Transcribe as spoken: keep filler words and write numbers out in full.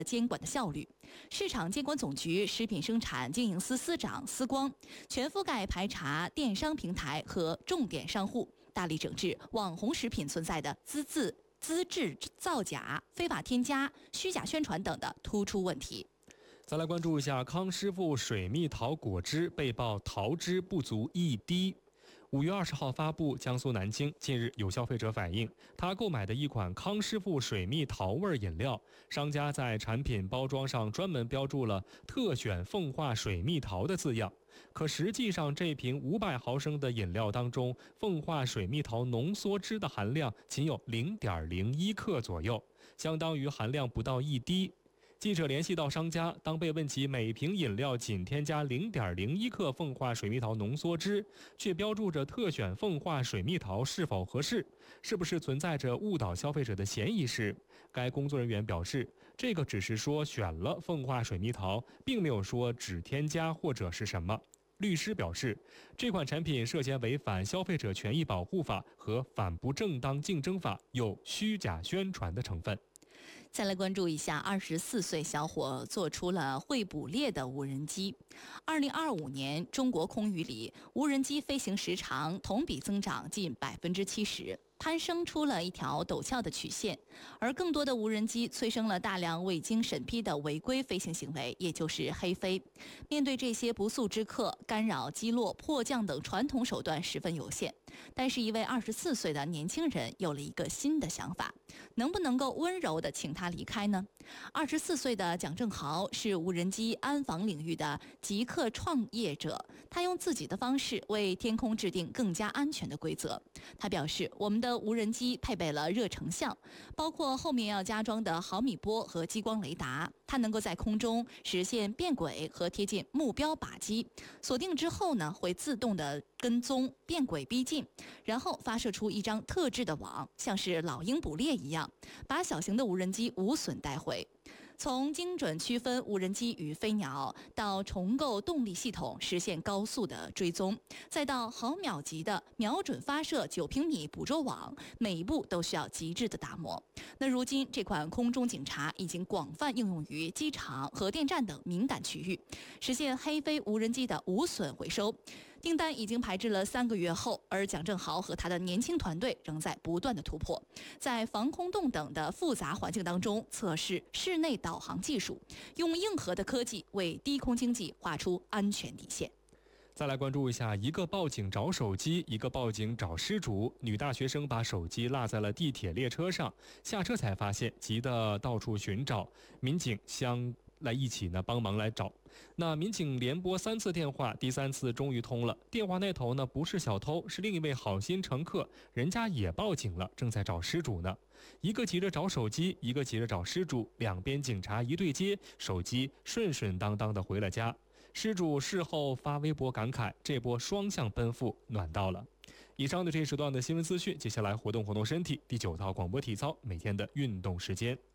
监管的效率。市场监管总局食品生产经营司司长司光全覆盖排查电商平台和重点商户，大力整治网红食品存在的资质资质造假、非法添加、虚假宣传等的突出问题。 再来关注一下康师傅水蜜桃果汁被曝桃汁不足一滴。五月二十号发布，江苏南京近日有消费者反映，他购买的一款康师傅水蜜桃味饮料，商家在产品包装上专门标注了特选凤化水蜜桃的字样，可实际上这瓶五百毫升的饮料当中，凤化水蜜桃浓缩汁的含量仅有 零点零一克左右，相当于含量不到一滴。记者联系到商家，当被问及每瓶饮料仅添加 零点零一克凤化水蜜桃浓缩汁，却标注着特选凤化水蜜桃是否合适，是不是存在着误导消费者的嫌疑时，该工作人员表示，这个只是说选了凤化水蜜桃，并没有说只添加或者是什么。律师表示，这款产品涉嫌违反消费者权益保护法和反不正当竞争法，有虚假宣传的成分。 再来关注一下，二十四岁小伙做出了会捕猎的无人机。二零二五年，中国空域里无人机飞行时长同比增长近百分之七十。攀升出了一条陡峭的曲线，而更多的无人机催生了大量未经审批的违规飞行行为，也就是黑飞。面对这些不速之客，干扰、击落、迫降等传统手段十分有限。但是，一位二十四岁的年轻人有了一个新的想法，能不能够温柔地请他离开呢？二十四岁的蒋正豪是无人机安防领域的极客创业者，他用自己的方式为天空制定更加安全的规则。他表示，我们的无人机配备了热成像，包括后面要加装的毫米波和激光雷达，它能够在空中实现变轨和贴近目标靶击。锁定之后呢，会自动的跟踪变轨逼近，然后发射出一张特制的网，像是老鹰捕猎一样，把小型的无人机无损带回。从精准区分无人机与飞鸟，到重构动力系统实现高速的追踪，再到毫秒级的瞄准发射九平米捕捉网，每一步都需要极致的打磨。那如今这款空中警察已经广泛应用于机场、核电站等敏感区域，实现黑飞无人机的无损回收。订单已经排至了三个月后，而蒋正豪和他的年轻团队仍在不断的突破，在防空洞等的复杂环境当中测试室内导航技术，用硬核的科技为低空经济画出安全底线。 再来关注一下，一个报警找手机，一个报警找失主。女大学生把手机落在了地铁列车上，下车才发现，急得到处寻找。民警相来一起呢帮忙来找。那民警连拨三次电话，第三次终于通了。电话那头呢不是小偷，是另一位好心乘客，人家也报警了，正在找失主呢。一个急着找手机，一个急着找失主，两边警察一对接，手机顺顺当当的回了家。失主事后发微博感慨，这波双向奔赴暖到了。以上的这一时段的新闻资讯，接下来活动活动身体，第九套广播体操，每天的运动时间。